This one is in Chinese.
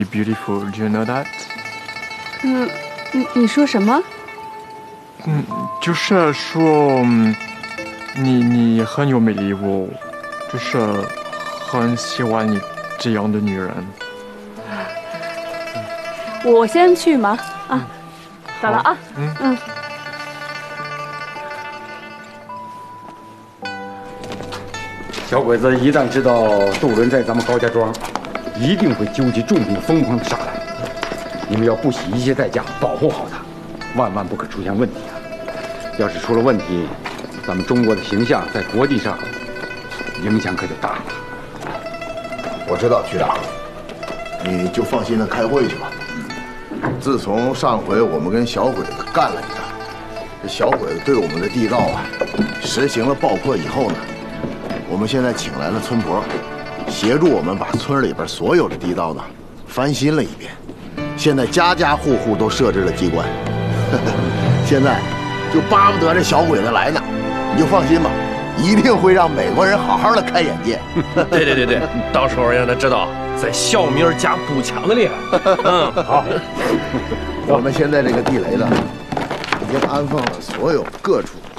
beautiful. Do you know that? 你说什么？ 就是说，你很有魅力，我就是很喜欢你这样的女人。 我先去忙啊，走了啊。 小鬼子一旦知道杜伦在咱们高家庄，一定会纠集重兵疯狂的杀来。你们要不惜一切代价保护好他，万万不可出现问题啊！要是出了问题，咱们中国的形象在国际上影响可就大了。 我知道，局长，你就放心的开会去吧。自从上回我们跟小鬼子干了一仗，这小鬼子对我们的地道啊实行了爆破以后呢，我们现在请来了村婆，协助我们把村里边所有的地道呢翻新了一遍。现在家家户户都设置了机关，现在就巴不得这小鬼子来呢。你就放心吧，一定会让美国人好好的开眼界。 对，到时候让他知道在校名加步枪的厉害。 好，我们现在这个地雷呢，已经安放了所有各处